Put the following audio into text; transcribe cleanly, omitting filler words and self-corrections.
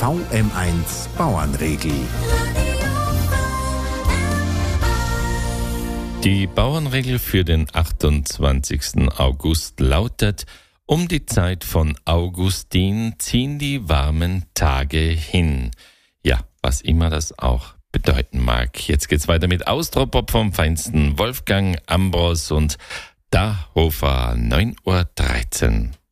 VM1 Bauernregel. Die Bauernregel für den 28. August lautet: Um die Zeit von Augustin ziehen die warmen Tage hin. Ja, was immer das auch bedeuten mag. Jetzt geht's weiter mit Austropop vom feinsten Wolfgang Ambros und Dahofer 9:13 Uhr.